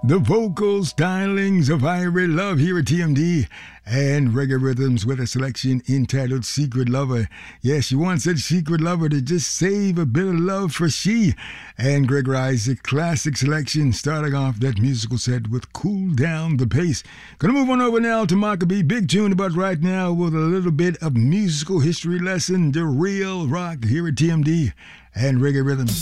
The vocal stylings of Irie Love here at TMD and Reggae Rhythms with a selection entitled Secret Lover. Yes, she wants that secret lover to just save a bit of love for she. And Gregor Isaac classic selection starting off that musical set with Cool Down the Pace. Gonna move on over now to Maccabee. Big tune about right now with a little bit of musical history lesson. The real rock here at TMD and Reggae Rhythms.